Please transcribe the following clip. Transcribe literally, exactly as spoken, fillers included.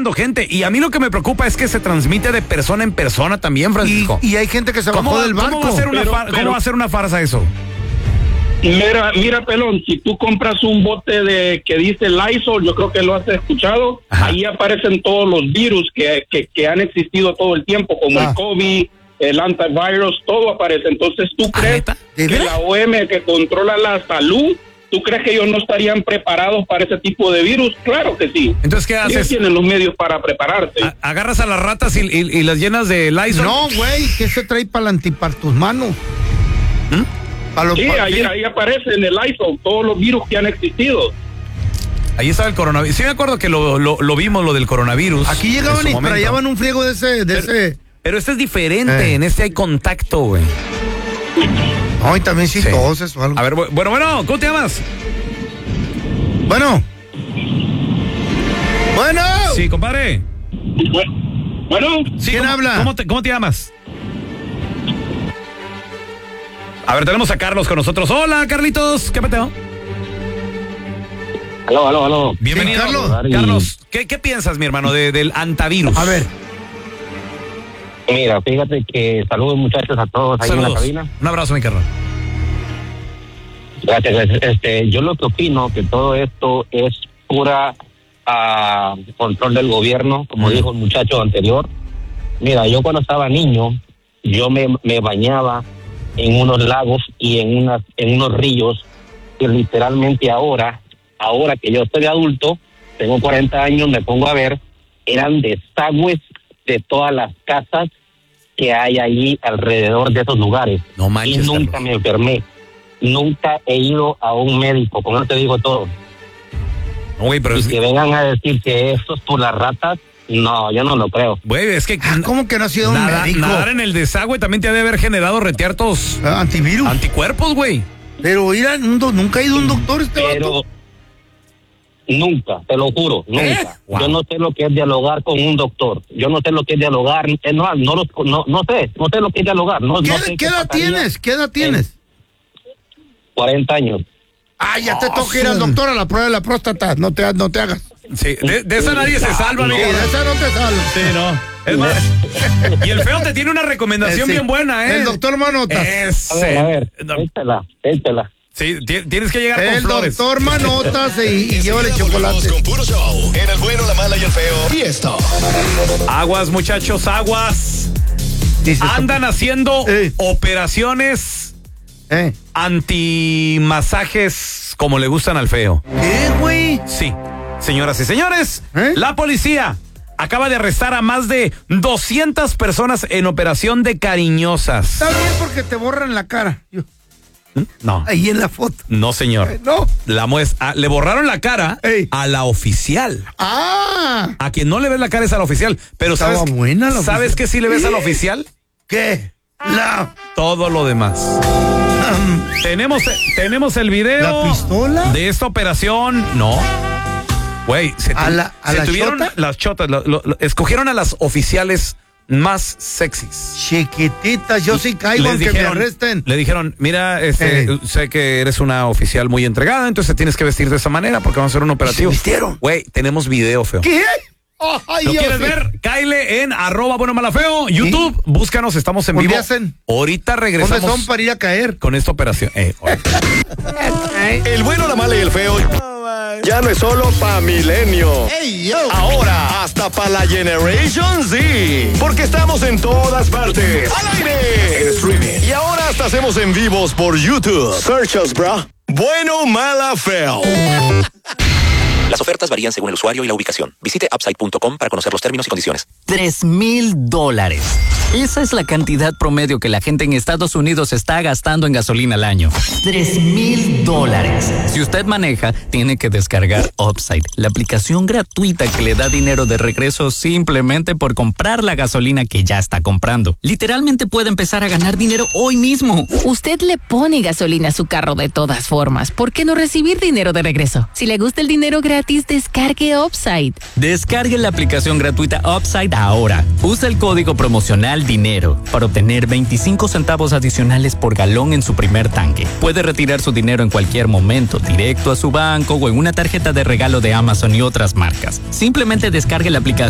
llegando gente. Y a mí lo que me preocupa es que se transmite de persona en persona también, Francisco. Y, y hay gente que se bajó del barco. ¿Cómo va a ser una, pero, far- pero, ¿cómo va a ser una farsa eso? Mira, mira, pelón, si tú compras un bote de que dice Lysol, yo creo que lo has escuchado, Ajá. ahí aparecen todos los virus que, que, que han existido todo el tiempo, como Ah. el COVID, el antivirus, todo aparece. Entonces, ¿tú ¿Ah, crees neta? ¿De que veras? la O M que controla la salud, tú crees que ellos no estarían preparados para ese tipo de virus? Claro que sí. Entonces, ¿qué Ellos haces? tienen los medios para prepararse. A- agarras a las ratas y, y- y las llenas de Lysol. No, güey, ¿qué se trae para antipar tus manos? ¿Mm? Para los Sí, pa- ahí, ahí aparece en el Lysol todos los virus que han existido. Ahí estaba el coronavirus. Sí me acuerdo que lo, lo, lo vimos, lo del coronavirus. Aquí en llegaban su y momento. traían un friego de ese, de ese. Pero este es diferente, Eh. en este hay contacto, güey. No, y también sí, Sí. toses o algo. A ver, bu- bueno, bueno, ¿cómo te llamas? Bueno. Bueno. Sí, compadre. Bueno, Sí, ¿Quién ¿cómo- habla? ¿cómo te, ¿Cómo te llamas? A ver, tenemos a Carlos con nosotros. Hola, Carlitos. ¿Qué peteo? Aló, aló, aló. Bienvenido. Sí, Carlos. Carlos, ¿qué, qué piensas, mi hermano, de, del antivirus? A ver. Mira, fíjate que saludos muchachos a todos ahí en la Saludos. cabina. Un abrazo, mi Carlos. Gracias, gracias. Este, yo lo que opino que todo esto es pura ah, control del gobierno, como Mm. dijo el muchacho anterior. Mira, yo cuando estaba niño, yo me, me bañaba en unos lagos y en unas en unos ríos que literalmente ahora, ahora que yo estoy adulto, tengo cuarenta años, me pongo a ver, eran desagües de todas las casas que hay allí alrededor de esos lugares. No manches, Y nunca Carlos. me enfermé. Nunca he ido a un médico, con eso te digo todo. No, güey, pero Y es, que vengan a decir que esto es por las ratas, no, yo no lo creo. güey, es que Ah, ¿cómo que no ha sido un nada- médico? nadar en el desagüe también te ha de haber generado retiartos Ah, antivirus. anticuerpos, güey. Pero ir a un do- nunca ha ido un doctor este Pero vato. nunca, te lo juro, nunca. Wow. Yo no sé lo que es dialogar con un doctor. Yo no sé lo que es dialogar. eh, No, no, los- no, no sé, no sé lo que es dialogar. No, ¿Qué, no sé qué edad pasaría tienes? ¿Qué edad tienes? cuarenta años. Ah, ya te toca ir al doctor a la prueba de la próstata. No te, no te hagas. Sí, de, de esa nadie se salva, Sí, amigo. de esa no te salvo. Sí, no. Es más, y el feo te tiene una recomendación Eh, sí. bien buena, ¿eh? El doctor Manotas. A ver, a Ese. ver, No, éntela, éntela. sí, ti- tienes que llegar con El flores. doctor Manotas y, y Enseguida llévale volvemos chocolate. con puro show. En el bueno, la mala y el feo. Y esto. Aguas, muchachos, aguas. Dice, Andan haciendo Eh. operaciones ¿Eh? antimasajes como le gustan al feo. ¿Qué, güey? Sí, señoras y señores, ¿Eh? la policía acaba de arrestar a más de doscientas personas en operación de cariñosas. Está bien porque te borran la cara. Yo- No, ahí en la foto. no, señor. Eh, No. La muestra, le borraron la cara Ey. a la oficial. Ah. A quien no le ves la cara es a la oficial. Pero Estaba ¿sabes, buena la ¿sabes oficial. qué sí le ves a la oficial? ¿Qué? La. Todo lo demás. Tenemos, tenemos el video ¿La pistola? de esta operación. No. Güey, se, ¿A tu- la- a se la tuvieron chota? las chotas. lo- lo- lo- escogieron a las oficiales más sexys. Chiquititas, yo sí caigo Les aunque dijeron- me arresten. Le dijeron, mira, este, Eh. sé que eres una oficial muy entregada, entonces tienes que vestir de esa manera porque vamos a hacer un operativo. ¿Se vistieron? Güey, tenemos video, feo. ¿Qué? Ay, ¿Lo yo quieres sí. ver? Cáele en arroba bueno malafeo, YouTube, búscanos, estamos en ¿Dónde vivo. hacen? Ahorita ¿Dónde regresamos son para ir a caer? con esta operación. Eh, ahorita. El bueno, la mala y el feo. Ya no es solo pa' Milenio. Ahora hasta pa' la Generation Z. Porque estamos en todas partes. Al aire. En streaming. Y ahora hasta hacemos en vivos por YouTube. Search us, bro. Bueno, mala, feo. Las ofertas varían según el usuario y la ubicación. Visite upside punto com para conocer los términos y condiciones. Tres mil dólares. Esa es la cantidad promedio que la gente en Estados Unidos está gastando en gasolina al año. Tres mil dólares. Si usted maneja, tiene que descargar Upside, la aplicación gratuita que le da dinero de regreso simplemente por comprar la gasolina que ya está comprando. Literalmente puede empezar a ganar dinero hoy mismo. Usted le pone gasolina a su carro de todas formas. ¿Por qué no recibir dinero de regreso? Si le gusta el dinero gratis, descargue Upside. Descargue la aplicación gratuita Upside ahora. Usa el código promocional DINERO para obtener veinticinco centavos adicionales por galón en su primer tanque. Puede retirar su dinero en cualquier momento, directo a su banco o en una tarjeta de regalo de Amazon y otras marcas. Simplemente descargue la aplicación